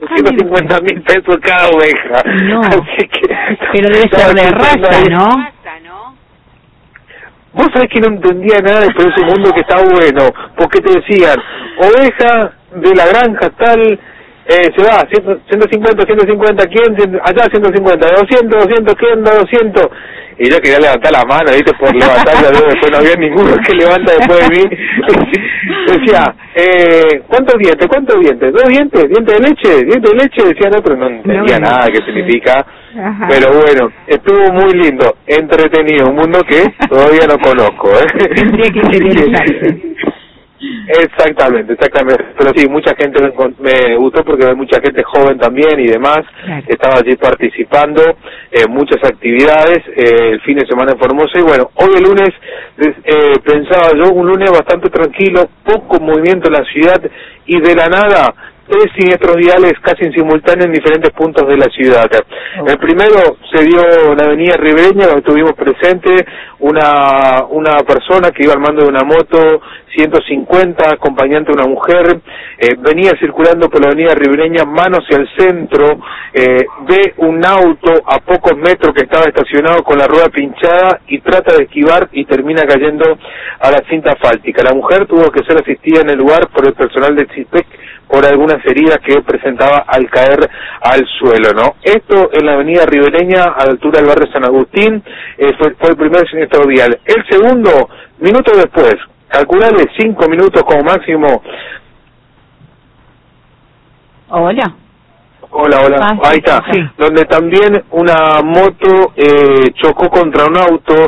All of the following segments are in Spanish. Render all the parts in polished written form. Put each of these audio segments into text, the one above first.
150.000 pesos cada oveja. No, así que, pero debe ser de raza, ¿no? Vos sabés que no entendía nada de ese mundo que está bueno, porque te decían, oveja de la granja tal, se va, 150, ¿quién? Allá 150, 200, ¿quién? 200. Y yo quería levantar la mano, ¿viste? Por levantarla, después no había ninguno que levanta después de mí. Decía, ¿cuántos dientes? ¿2 dientes? ¿Diente de leche? Decía no, pero no entendía nada qué significa. Ajá. Pero bueno, estuvo muy lindo, entretenido, un mundo que todavía no conozco, Tendría que interesarse. Exactamente, pero sí, mucha gente me gustó porque hay mucha gente joven también y demás, claro. Estaba allí participando en muchas actividades, el fin de semana en Formosa, y bueno, hoy el lunes pensaba yo, un lunes bastante tranquilo, poco movimiento en la ciudad, y de la nada 3 siniestros viales casi en simultáneo en diferentes puntos de la ciudad. El primero se dio en la avenida Ribereña, donde estuvimos presentes, una persona que iba armando de una moto 150, acompañante de una mujer, venía circulando por la avenida Ribereña, mano hacia el centro, ve un auto a pocos metros que estaba estacionado con la rueda pinchada y trata de esquivar y termina cayendo a la cinta asfáltica. La mujer tuvo que ser asistida en el lugar por el personal del CIPEC por algunas heridas que presentaba al caer al suelo, ¿no? Esto en la avenida Ribereña, a la altura del barrio San Agustín, fue el primer siniestro vial. El segundo, minutos después, calcularle 5 minutos como máximo. Hola. Hola, ahí está, sí. Donde también una moto chocó contra un auto,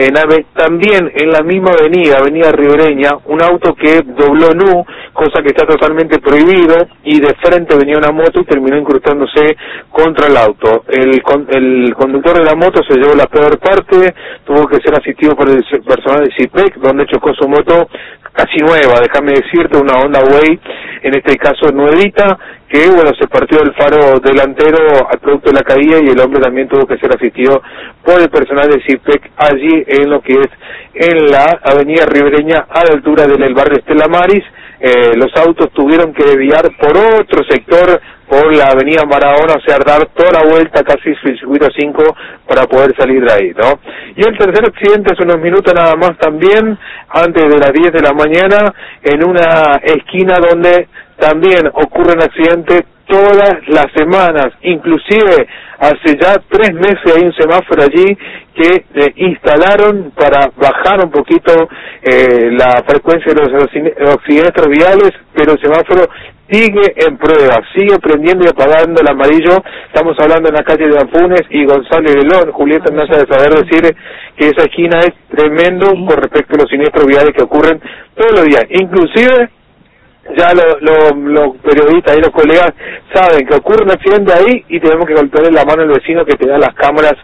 también en la misma avenida Ribereña, un auto que dobló nu, cosa que está totalmente prohibido, y de frente venía una moto y terminó incrustándose contra el auto. El conductor de la moto se llevó la peor parte, tuvo que ser asistido por el personal de CIPEC, donde chocó su moto casi nueva, déjame decirte, una Honda Way, en este caso nuevita, que bueno, se partió el faro delantero al producto de la caída, y el hombre también tuvo que ser asistido por el personal de CIPEC allí en lo que es en la avenida Ribereña a la altura del barrio Estela Maris. Los autos tuvieron que desviar por otro sector, por la avenida Maradona, o sea, dar toda la vuelta casi el circuito 5 para poder salir de ahí, ¿no? Y el tercer accidente hace unos minutos nada más también, antes de las 10 de la mañana, en una esquina donde también ocurre un accidente todas las semanas, inclusive hace ya 3 meses hay un semáforo allí que instalaron para bajar un poquito la frecuencia de los siniestros viales, pero el semáforo sigue en prueba, sigue prendiendo y apagando el amarillo. Estamos hablando en la calle de Apunes y González Belón. Julieta me hace de saber decir que esa esquina es tremendo con respecto a los siniestros viales que ocurren todos los días, inclusive ya los periodistas y los colegas saben que ocurre un accidente ahí y tenemos que golpearle la mano al vecino que te da las cámaras,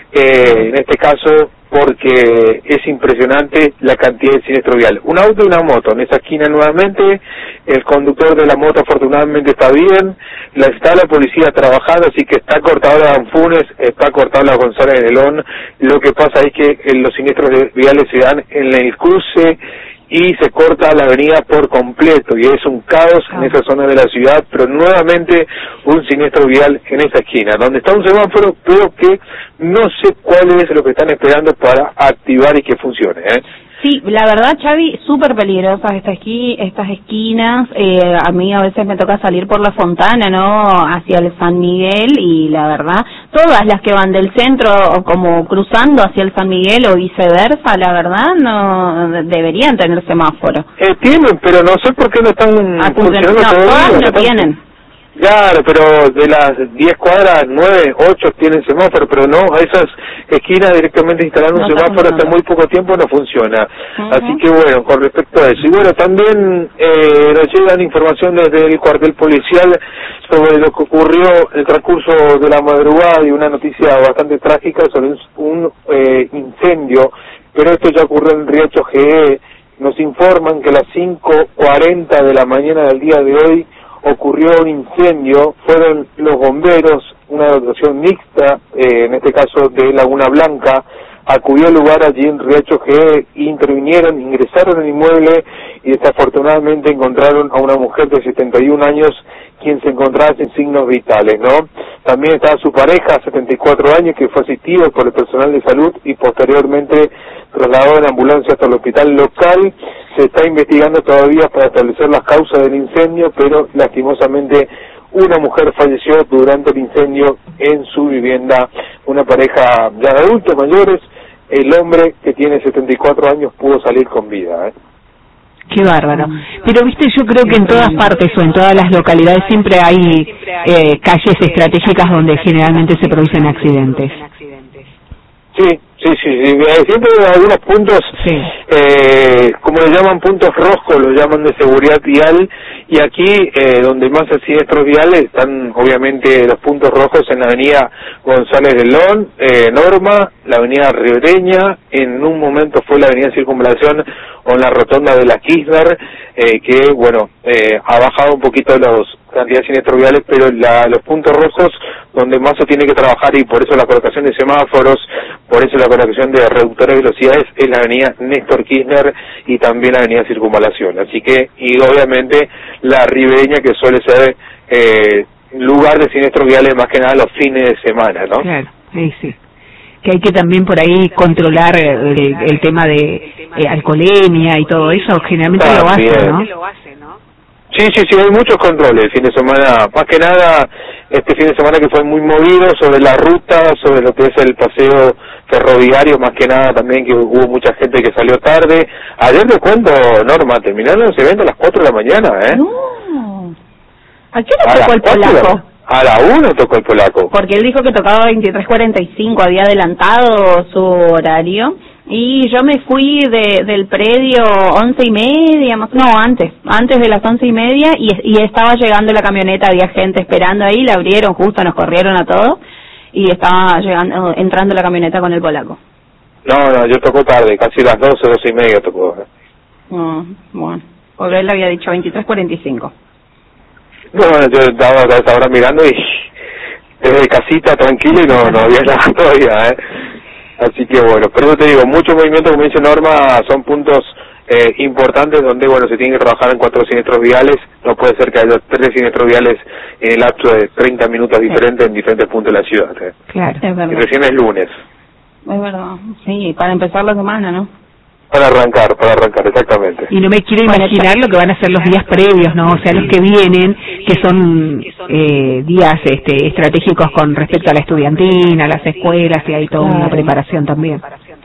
en este caso, porque es impresionante la cantidad de siniestro vial. Un auto y una moto en esa esquina nuevamente, el conductor de la moto afortunadamente está bien, está la policía trabajando, así que está cortada la Anfunes, está cortada la González de León. Lo que pasa es que los siniestros viales se dan en el cruce y se corta la avenida por completo, y es un caos en esa zona de la ciudad, pero nuevamente un siniestro vial en esa esquina, donde está un semáforo, pero que no sé cuál es lo que están esperando para activar y que funcione, Sí, la verdad, Xavi, súper peligrosas estas esquinas. A mí a veces me toca salir por la Fontana, ¿no?, hacia el San Miguel, y la verdad, todas las que van del centro como cruzando hacia el San Miguel o viceversa, la verdad, no deberían tener semáforo. Tienen, pero no sé por qué no están funcionando todavía. Todas no tienen. Claro, pero de las 10 cuadras, 9, 8 tienen semáforo, pero no, a esas esquinas directamente instalando un semáforo hace muy poco tiempo no funciona. Así que bueno, con respecto a eso. Y bueno, también nos llegan información desde el cuartel policial sobre lo que ocurrió en el transcurso de la madrugada, y una noticia bastante trágica sobre un incendio, pero esto ya ocurrió en Riacho GE. Nos informan que a las 5:40 de la mañana del día de hoy ocurrió un incendio, fueron los bomberos, una dotación mixta, en este caso de Laguna Blanca, acudió al lugar allí en Riacho GE, intervinieron, ingresaron al inmueble y desafortunadamente encontraron a una mujer de 71 años quien se encontraba sin signos vitales, ¿no? También estaba su pareja, 74 años, que fue asistido por el personal de salud y posteriormente trasladado en ambulancia hasta el hospital local. Se está investigando todavía para establecer las causas del incendio, pero lastimosamente una mujer falleció durante el incendio en su vivienda, una pareja ya de adultos mayores. El hombre, que tiene 74 años, pudo salir con vida, Qué bárbaro. Pero viste, yo creo que en todas partes o en todas las localidades siempre hay calles estratégicas donde generalmente se producen accidentes. Sí. Siempre hay algunos puntos, como le llaman puntos rojos, lo llaman de seguridad vial, y aquí donde más hay siniestros viales están obviamente los puntos rojos en la avenida González de León, Norma, la avenida Ribereña, en un momento fue la avenida Circunvalación o en la rotonda de la Kirchner, que bueno, ha bajado un poquito los cantidad de siniestros viales, pero los puntos rojos donde más se tiene que trabajar, y por eso la colocación de semáforos, por eso la colocación de reductores de velocidades, es la avenida Néstor Kirchner y también la avenida Circunvalación. Así que, y obviamente la Ribereña, que suele ser lugar de siniestros viales más que nada los fines de semana, ¿no? Claro, sí. Que hay que también por ahí controlar el tema de alcoholemia y todo eso, generalmente también lo hace, ¿no? Sí, hay muchos controles el fin de semana, más que nada este fin de semana que fue muy movido sobre la ruta, sobre lo que es el paseo ferroviario, más que nada también que hubo mucha gente que salió tarde. Ayer te cuento, Norma, terminaron los eventos a las 4 de la mañana, No. ¿A qué hora tocó el polaco? A la 1 tocó el polaco. Porque él dijo que tocaba 23:45, había adelantado su horario. Y yo me fui del predio 11:30, antes de las 11:30, y estaba llegando la camioneta, había gente esperando ahí, la abrieron justo, nos corrieron a todos, y estaba entrando la camioneta con el polaco. No, yo tocó tarde, casi las 12:30 tocó. Bueno, porque él había dicho 23:45. Bueno, yo estaba a esa hora mirando y desde casita tranquilo y no había nada todavía, Así que bueno, pero yo te digo, mucho movimiento, como dice Norma, son puntos importantes donde, bueno, se tiene que trabajar en 4 siniestros viales. No puede ser que haya 3 siniestros viales en el lapso de 30 minutos diferentes en diferentes puntos de la ciudad. Claro, es verdad. Y recién es lunes. Es verdad, sí, para empezar la semana, ¿no? Para arrancar, exactamente. Y no me quiero imaginar lo que van a ser los días previos, ¿no? O sea, los que vienen, que son días estratégicos con respecto a la estudiantina, a las escuelas, y hay toda una preparación también.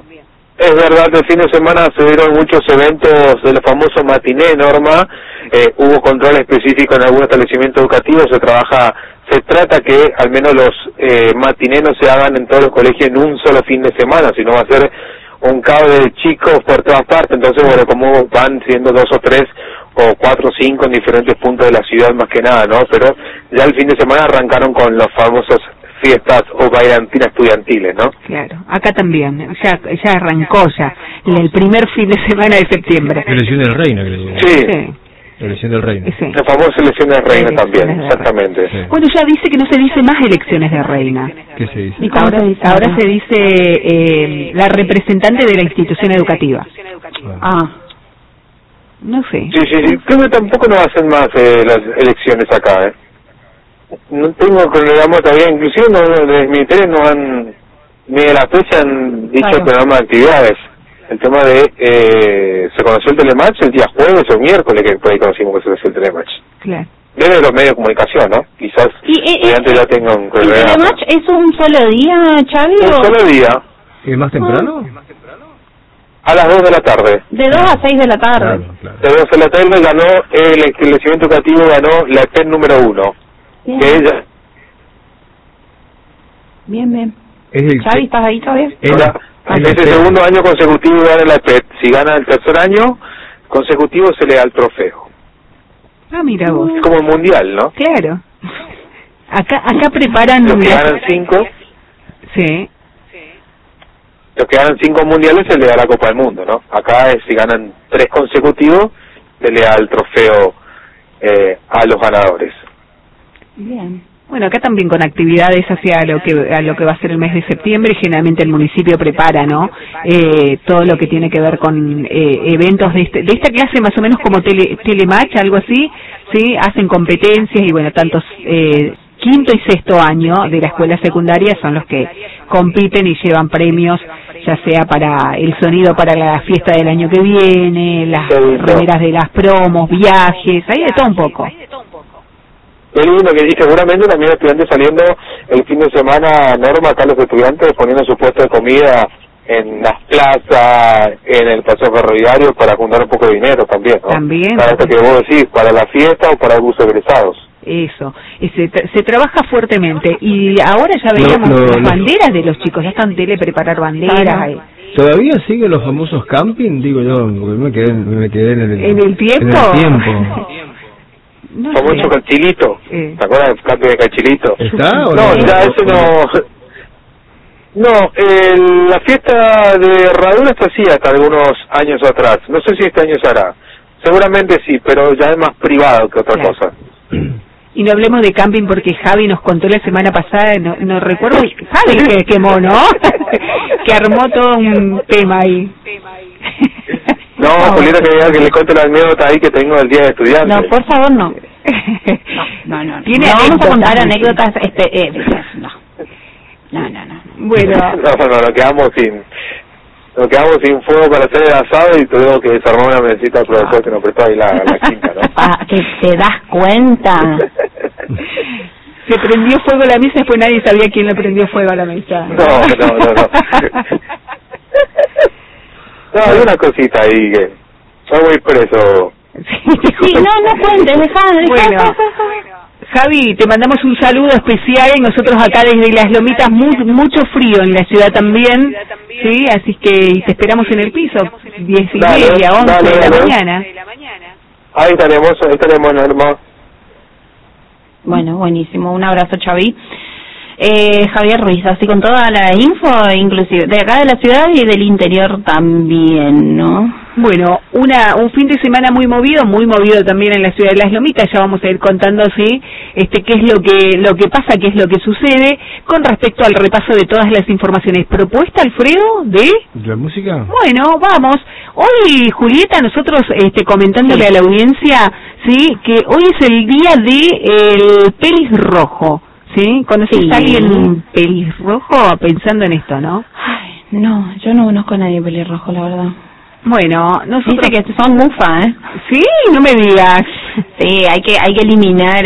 Es verdad, el fin de semana se dieron muchos eventos de los famosos matinés, Norma. Hubo control específico en algún establecimiento educativo. Se trata que al menos los matinés no se hagan en todos los colegios en un solo fin de semana, sino va a ser un cabo de chicos por todas partes. Entonces, bueno, como van siendo 2 o 3 o 4 o 5 en diferentes puntos de la ciudad más que nada, ¿no? Pero ya el fin de semana arrancaron con los famosos fiestas o bailantinas estudiantiles, ¿no? Claro, acá también, ya arrancó el primer fin de semana de septiembre. Elección del Reino, creo. Sí. Elección del Reino. Sí. La famosa elección del Reino también, exactamente. Sí. Bueno, ya dice que no se dice más elecciones de reina. ¿Qué se dice? ¿Y cómo se dice? Ahora se dice la representante de la institución educativa. No sé. Sí. Creo que tampoco nos hacen más las elecciones acá, No tengo cronograma todavía, inclusive los ministerios no han, ni de la fecha han dicho el programa de actividades. El tema de, se conoció el telematch el día jueves o miércoles, que por ahí conocimos que se conoció el telematch. Claro. Desde los medios de comunicación, ¿no? Quizás antes ya tengan un ¿El telematch es un solo día, Xavi? Un solo día. ¿Y más temprano? A las 2 de la tarde. De 2 a 6 de la tarde. Claro. De 2 de la tarde ganó el establecimiento educativo, ganó la EPEN número 1. Bien. Que ella... Bien. Es Xavi, ¿estás ahí todavía? Es el segundo año consecutivo gana la EPET. Si gana el tercer año consecutivo se le da el trofeo. Mira vos. Es como el mundial, ¿no? Claro. Acá preparan... Los que ganan 5... Sí. Los que ganan 5 mundiales se le da la Copa del Mundo, ¿no? Acá si ganan 3 consecutivos se le da el trofeo a los ganadores. Bien. Bueno, acá también con actividades hacia lo que va a ser el mes de septiembre, generalmente el municipio prepara, ¿no? Todo lo que tiene que ver con eventos de esta clase, más o menos como telematch, algo así, sí, hacen competencias y bueno, tantos quinto y sexto año de la escuela secundaria son los que compiten y llevan premios, ya sea para el sonido para la fiesta del año que viene, las remeras de las promos, viajes, hay de todo un poco. Qué lindo, que seguramente también estudiantes saliendo el fin de semana, Norma, acá los estudiantes poniendo su puesto de comida en las plazas, en el paseo ferroviario para juntar un poco de dinero también, ¿no? También. Para esto que vos decís, para la fiesta o para el bus egresados. Eso, se trabaja fuertemente y ahora ya veíamos las banderas de los chicos, ya están preparar banderas. ¿Todavía siguen los famosos camping? Digo yo, porque me quedé en el tiempo. No famoso Cachilito. ¿Te acuerdas del camping de Cachilito? ¿Está o no? Ya ese no. No, la fiesta de Herradura se hacía hasta algunos años atrás. No sé si este año se hará. Seguramente sí, pero ya es más privado que otra cosa. Y no hablemos de camping porque Javi nos contó la semana pasada, no recuerdo, Javi que quemó, ¿no? Que armó todo un tema ahí. No, Julieta, que le cuente la anécdota ahí que tengo del día de estudiantes. No, por favor, no. No. Vamos a contar anécdotas, no. Bueno. No, nos quedamos sin fuego para hacer el asado y tuvimos que desarmar una mesita al profesor que nos prestó ahí la quinta, ¿no? Que te das cuenta. Se prendió fuego a la mesa, después nadie sabía quién le prendió fuego a la mesa. No. No, hay una cosita ahí que yo voy preso. Sí, no cuentes, dejá. Bueno, Javi, te mandamos un saludo especial y nosotros acá desde Las Lomitas, mucho frío en la ciudad también, sí, así que te esperamos en el piso, 10:30, 11 de la mañana. Ahí estaremos, Norma. Bueno, buenísimo, un abrazo, Xavi. Javier Ruiz, así con toda la info, inclusive de acá de la ciudad y del interior también, ¿no? Bueno, un fin de semana muy movido también en la ciudad de Las Lomitas. Ya vamos a ir contando qué es lo que pasa, qué es lo que sucede con respecto al repaso de todas las informaciones. ¿Propuesta, Alfredo, de la música? Bueno, vamos. Hoy, Julieta, nosotros comentándole a la audiencia, sí, que hoy es el día de el pelirrojo. ¿Sí? ¿Conoces a alguien pelirrojo pensando en esto, no? Ay, no, yo no conozco a nadie pelirrojo, la verdad. Bueno, nosotros... Dice que son mufa, ¿eh? Sí, no me digas. Sí, hay que eliminar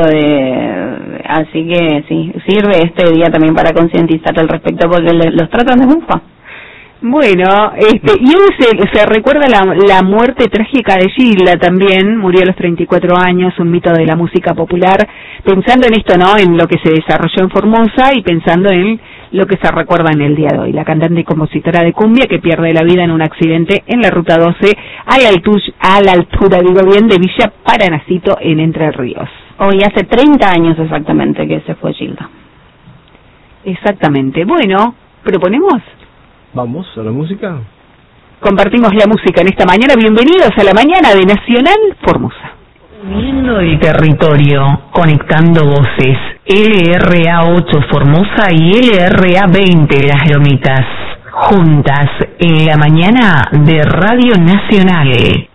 eso así que sí, sirve este día también para concientizar al respecto porque los tratan de mufa. Bueno, y hoy se recuerda la muerte trágica de Gilda también, murió a los 34 años, un mito de la música popular, pensando en esto, ¿no?, en lo que se desarrolló en Formosa y pensando en lo que se recuerda en el día de hoy, la cantante y compositora de cumbia que pierde la vida en un accidente en la Ruta 12 a la altura, de Villa Paranacito en Entre Ríos. Hoy hace 30 años exactamente que se fue Gilda. Exactamente. Bueno, ¿proponemos? ¿Vamos a la música? Compartimos la música en esta mañana. Bienvenidos a la mañana de Nacional Formosa. Uniendo el territorio, conectando voces. LRA 8 Formosa y LRA 20 Las Lomitas. Juntas en la mañana de Radio Nacional.